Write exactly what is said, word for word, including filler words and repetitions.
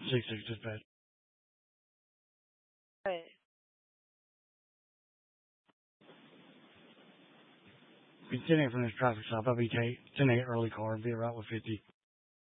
six six dispatch. Right. Be ten eight from this traffic stop. I'll be ten eight early car. Be around with fifty.